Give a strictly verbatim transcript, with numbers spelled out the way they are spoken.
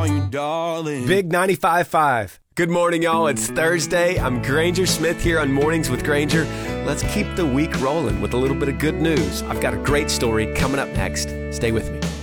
call you darling. Big ninety-five point five. Good morning, y'all. It's Thursday. I'm Granger Smith here on Mornings with Granger. Let's keep the week rolling with a little bit of good news. I've got a great story coming up next. Stay with me.